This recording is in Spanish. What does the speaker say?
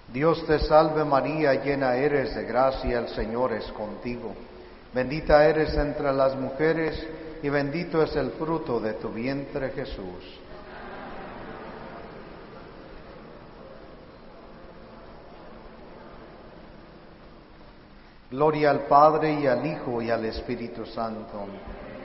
Dios te salve María, llena eres de gracia, el Señor es contigo. Bendita eres entre las mujeres y bendito es el fruto de tu vientre, Jesús. Gloria al Padre y al Hijo y al Espíritu Santo.